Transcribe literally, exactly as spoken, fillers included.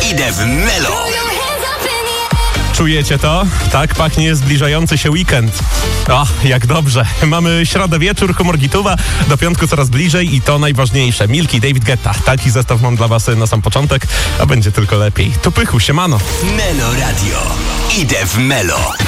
Idę w Melo. Czujecie to? Tak pachnie zbliżający się weekend. O, jak dobrze. Mamy środę wieczór, humor gituwa, do piątku coraz bliżej i to najważniejsze. Milki, David Guetta. Taki zestaw mam dla was na sam początek, a będzie tylko lepiej. Tu Pychu, siemano. Melo Radio. Idę w Melo.